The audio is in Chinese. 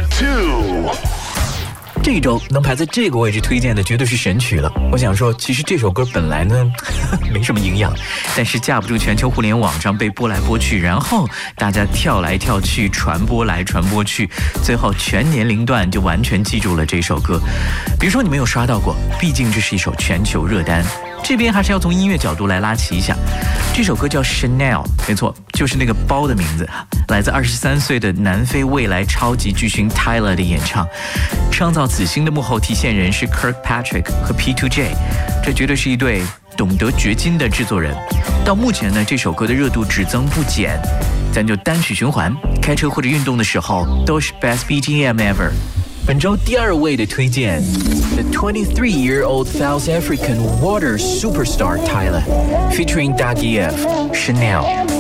2。 这一周能排在这个位置推荐的绝对是神曲了。我想说，其实这首歌本来呢没什么营养，但是架不住全球互联网上被播来播去，然后大家跳来跳去，传播来传播去，最后全年龄段就完全记住了这首歌。比如说你没有刷到过，毕竟这是一首全球热单。这边还是要从音乐角度来拉齐一下，这首歌叫 Chanel， 没错，就是那个包的名字，来自23岁的南非未来超级巨星 Tyler 的演唱。创造此星的幕后提线人是 Kirkpatrick 和 P2J， 这绝对是一对懂得掘金的制作人。到目前呢，这首歌的热度只增不减，咱就单曲循环，开车或者运动的时候都是 Best BGM Ever。本周第2位的推荐 The 23-year-old South African water superstar Tyler featuring Dagiev Chanel。